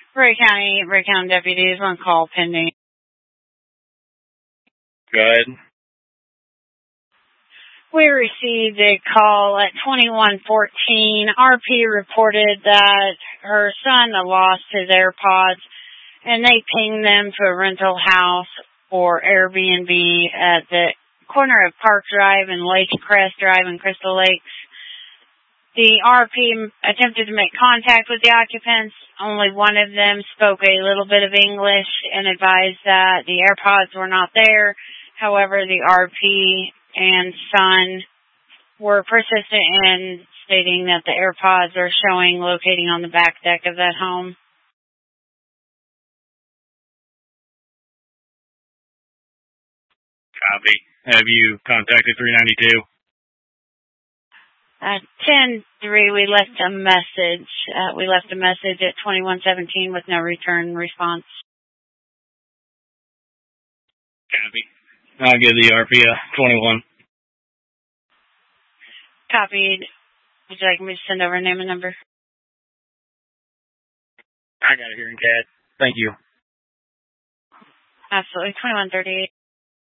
Ray County deputies on call pending. Go ahead. We received a call at 2114. RP reported that her son lost his AirPods, and they pinged them to a rental house or Airbnb at the corner of Park Drive and Lake Crest Drive in Crystal Lakes. The RP attempted to make contact with the occupants. Only one of them spoke a little bit of English and advised that the AirPods were not there. However, the RP and son were persistent in stating that the AirPods are showing locating on the back deck of that home. Copy. Have you contacted 392? At 10-3, we left a message. We left a message at 2117 with no return response. Copy. I'll give the RP a 21. Copied. Would you like me to send over name and number? I got it here in CAD. Thank you. Absolutely. 2138.